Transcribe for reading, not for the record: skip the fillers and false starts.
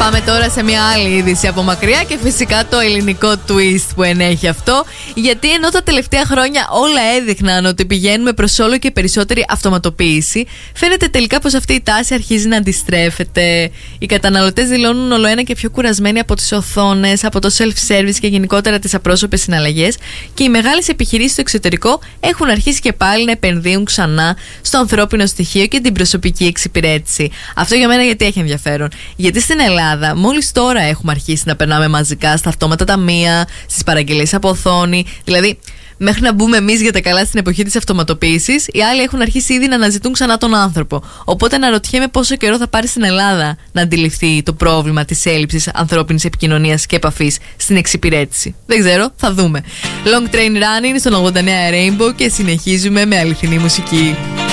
Πάμε τώρα σε μια άλλη είδηση από μακριά και φυσικά το ελληνικό twist που ενέχει αυτό. Γιατί ενώ τα τελευταία χρόνια όλα έδειχναν ότι πηγαίνουμε προς όλο και περισσότερη αυτοματοποίηση, φαίνεται τελικά πως αυτή η τάση αρχίζει να αντιστρέφεται. Οι καταναλωτές δηλώνουν όλο ένα και πιο κουρασμένοι από τις οθόνες, από το self-service και γενικότερα τις απρόσωπες συναλλαγές, και οι μεγάλες επιχειρήσεις στο εξωτερικό έχουν αρχίσει και πάλι να επενδύουν ξανά στο ανθρώπινο στοιχείο και την προσωπική εξυπηρέτηση. Αυτό για μένα γιατί έχει ενδιαφέρον? Γιατί στην Ελλάδα μόλις τώρα έχουμε αρχίσει να περνάμε μαζικά στα αυτόματα ταμεία, στις παραγγελίες από οθόνη. Δηλαδή, μέχρι να μπούμε εμείς για τα καλά στην εποχή της αυτοματοποίησης, οι άλλοι έχουν αρχίσει ήδη να αναζητούν ξανά τον άνθρωπο. Οπότε αναρωτιέμαι πόσο καιρό θα πάρει στην Ελλάδα να αντιληφθεί το πρόβλημα της έλλειψης ανθρώπινης επικοινωνίας και επαφής στην εξυπηρέτηση. Δεν ξέρω, θα δούμε. Long Train Running στον 89 Rainbow και συνεχίζουμε με αληθινή μουσική.